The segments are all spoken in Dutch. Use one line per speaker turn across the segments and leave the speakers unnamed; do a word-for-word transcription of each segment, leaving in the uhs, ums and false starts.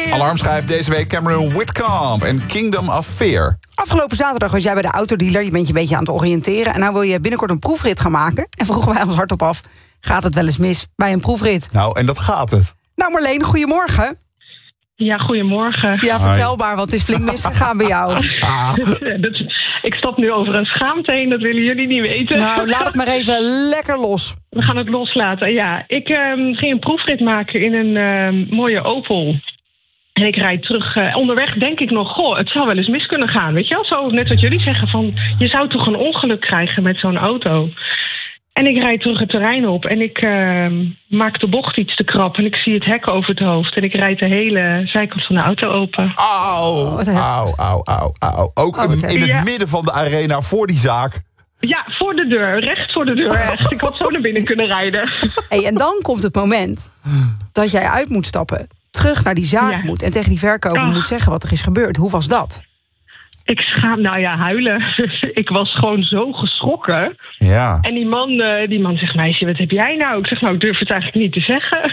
Alarm schrijft deze week Cameron Whitcomb en Kingdom of Fear.
Afgelopen zaterdag was jij bij de autodealer. Je bent je een beetje aan het oriënteren. En nou wil je binnenkort een proefrit gaan maken. En vroegen wij ons hardop af, gaat het wel eens mis bij een proefrit?
Nou, en dat gaat het.
Nou Marleen, goedemorgen.
Ja, goedemorgen.
Ja, vertel maar, want het is flink misgegaan bij jou.
Ah. dat, ik stap nu over een schaamte heen, dat willen jullie niet weten.
Nou, laat het maar even lekker los.
We gaan het loslaten, ja. Ik um, ging een proefrit maken in een um, mooie Opel. En ik rijd terug. Uh, onderweg denk ik nog, goh, het zou wel eens mis kunnen gaan. Weet je wel, zo net wat jullie zeggen, van je zou toch een ongeluk krijgen met zo'n auto. En ik rijd terug het terrein op en ik uh, maak de bocht iets te krap en ik zie het hek over het hoofd. En ik rijd de hele zijkant van de auto open.
Auw, auw, auw, auw, auw. Ook
oh,
in, in het
ja.
midden van de arena voor die zaak.
Ja, voor de deur, recht voor de deur echt. Ik had zo naar binnen kunnen rijden.
Hey, en dan komt het moment dat jij uit moet stappen, terug naar die zaak
Ja.
moet en tegen die verkoper
Oh.
moet zeggen wat er is gebeurd. Hoe was dat?
Ik schaam, nou ja, huilen. Ik was gewoon zo geschrokken.
Ja.
En die man, uh, die man zegt, meisje, wat heb jij nou? Ik zeg, nou, ik durf het eigenlijk niet te zeggen.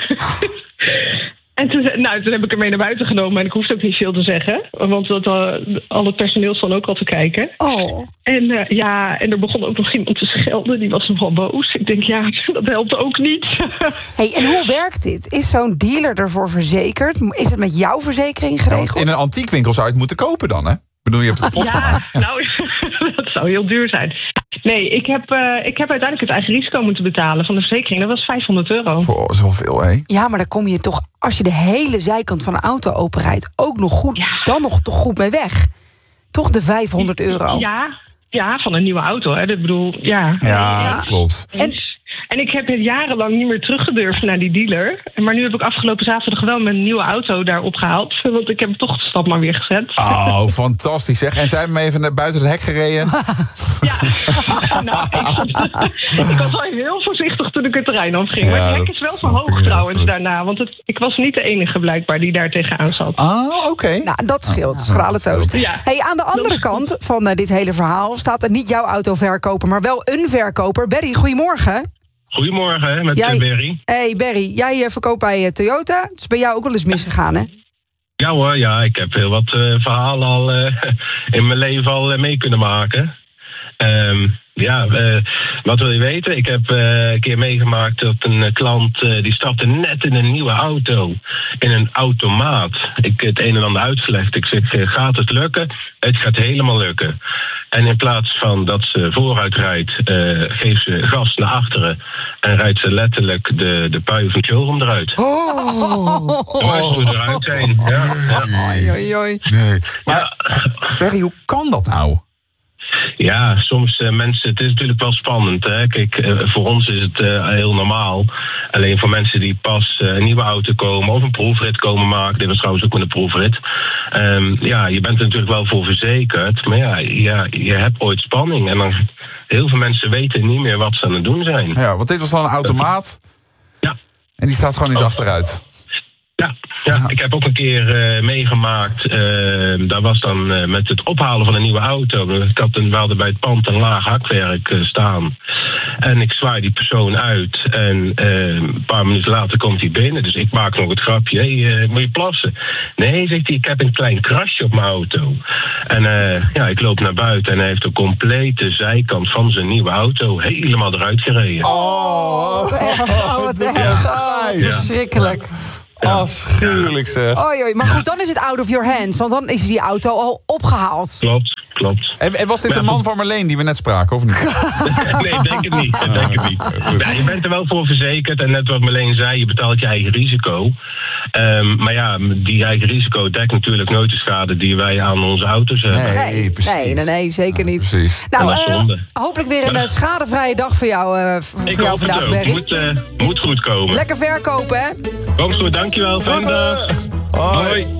En toen, nou, toen heb ik hem mee naar buiten genomen en ik hoefde ook niet veel te zeggen. Want dat, uh, al het personeel stond ook al te kijken.
Oh.
En uh, ja, en er begon ook nog iemand te schelden. Die was nogal boos. Ik denk, ja, dat helpt ook niet.
Hey, en hoe werkt dit? Is zo'n dealer ervoor verzekerd? Is het met jouw verzekering geregeld?
In een antiekwinkel zou je het moeten kopen dan, hè? Ik bedoel, je hebt het kapot
Ja,
gemaakt.
nou, dat zou heel duur zijn. Nee, ik heb, uh, ik heb uiteindelijk het eigen risico moeten betalen van de verzekering. Dat was vijfhonderd euro.
Voor zoveel, hè?
Ja, maar dan kom je toch, als je de hele zijkant van een auto openrijdt, ook nog goed,
Ja.
dan nog toch goed mee weg. Toch de vijfhonderd euro.
Ja, ja, van een nieuwe auto. Hè. Dat bedoel, ja.
Ja, klopt.
En,
En ik heb jarenlang niet meer teruggedurfd naar die dealer. Maar nu heb ik afgelopen zaterdag wel mijn nieuwe auto daar opgehaald. Want ik heb toch de stap maar weer gezet.
Oh, fantastisch zeg. En zij hebben me even naar buiten het hek gereden.
Ja, nou, ik, ik was wel heel voorzichtig toen ik het terrein afging.
Ja,
Maar het hek
dat
is wel
snap
verhoogd
ik heel
trouwens
goed.
daarna. Want het, ik was niet de enige blijkbaar die daar tegenaan zat.
Ah, oké.
nou, dat scheelt. Schrale toast.
Ja.
Hey, aan de andere kant van uh, dit hele verhaal staat er niet jouw autoverkoper, maar wel een verkoper. Berry, goedemorgen.
Goedemorgen, met
Jij-
Berry.
Hey Berry, jij uh, verkoopt bij uh, Toyota. Het is bij jou ook wel eens misgegaan, hè?
Ja hoor, ja, ik heb heel wat uh, verhalen al uh, in mijn leven al uh, mee kunnen maken. Um, ja, uh, wat wil je weten? Ik heb uh, een keer meegemaakt dat een uh, klant uh, die stapte net in een nieuwe auto. In een automaat. Ik het een en ander uitgelegd. Ik zeg, uh, gaat het lukken? Het gaat helemaal lukken. En in plaats van dat ze vooruit rijdt, uh, geeft ze gas naar achteren. En rijdt ze letterlijk de, de pui van het showroom eruit.
Oh.
Maar ze moet eruit zijn. Ja, ja.
Oei, oei, oei.
Nee. Maar, Berry, hoe kan dat nou?
Ja, soms uh, mensen, het is natuurlijk wel spannend. Hè? Kijk, uh, voor ons is het uh, heel normaal. Alleen voor mensen die pas uh, een nieuwe auto komen of een proefrit komen maken, dit was trouwens ook met een proefrit. Um, ja, je bent er natuurlijk wel voor verzekerd, maar ja, ja, je hebt ooit spanning. En dan heel veel mensen weten niet meer wat ze aan het doen zijn.
Ja, want dit was dan een automaat.
Ja.
En die staat gewoon eens achteruit.
Ja, ja, ik heb ook een keer uh, meegemaakt. Uh, dat was dan uh, met het ophalen van een nieuwe auto. Ik had een, we hadden bij het pand een laag hakwerk uh, staan. En ik zwaai die persoon uit. En uh, een paar minuten later komt hij binnen. Dus ik maak nog het grapje. Hé, hey, uh, moet je plassen? Nee, zegt hij, ik heb een klein krasje op mijn auto. En uh, ja, ik loop naar buiten en hij heeft de complete zijkant van zijn nieuwe auto helemaal eruit gereden.
Oh,
Oh, wat erg. Oh, verschrikkelijk.
afschuwelijk zeg.
Oei, oei. Maar goed, dan is het out of your hands. Want dan is die auto al opgehaald.
Klopt, klopt.
En, en was dit
Ja,
de man van Marleen die we net spraken, of niet?
Nee, denk het niet. Denk het niet. Ja, je bent er wel voor verzekerd. En net wat Marleen zei, je betaalt je eigen risico. Um, maar ja, die eigen risico dekt natuurlijk nooit de schade die wij aan onze auto's hebben.
Nee.
Nee,
precies.
nee, nee, nee, zeker niet.
Precies.
Nou,
Dat is
eh,
zonde.
hopelijk weer een eh, schadevrije dag voor jou, eh, voor
Ik
jou
hoop het
vandaag,
ook.
Berry.
Moet, uh, moet goed komen.
Lekker verkopen, hè?
Komt goed, dankjewel. Fijne dag.
Hoi.
Hoi.